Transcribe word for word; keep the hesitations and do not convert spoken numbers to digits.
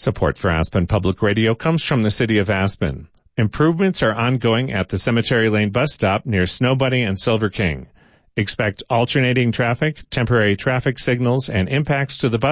Support for Aspen Public Radio comes from the City of Aspen. Improvements are ongoing at the Cemetery Lane bus stop near Snow Bunny and Silver King. Expect alternating traffic, temporary traffic signals, and impacts to the bus